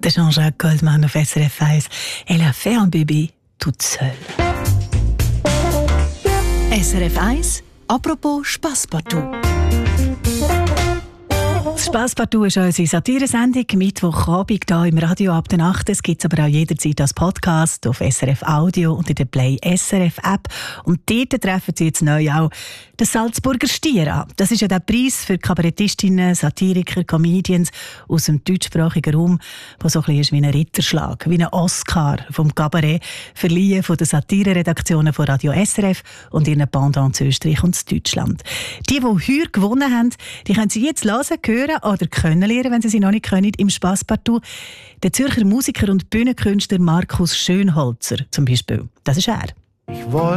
de Jean-Jacques Goldman auf SRF 1. Elle a fait un bébé toute seule. SRF 1, apropos Spasspartout. Das Spasspartout ist unsere Satiresendung, Mittwochabend hier im Radio ab der Nacht. Es gibt es aber auch jederzeit als Podcast auf SRF Audio und in der Play SRF App. Und dort treffen Sie jetzt neu auch den Salzburger Stier an. Das ist ja der Preis für Kabarettistinnen, Satiriker, Comedians aus dem deutschsprachigen Raum, der so ein bisschen ist wie ein Ritterschlag, wie ein Oscar vom Kabarett, verliehen von den Satireredaktionen von Radio SRF und ihren Pendants in Österreich und Deutschland. Die heuer gewonnen haben, die können Sie jetzt hören, hören oder können lernen, wenn Sie sie noch nicht können, im Spasspartout. Der Zürcher Musiker und Bühnenkünstler Markus Schönholzer zum Beispiel. Das ist er.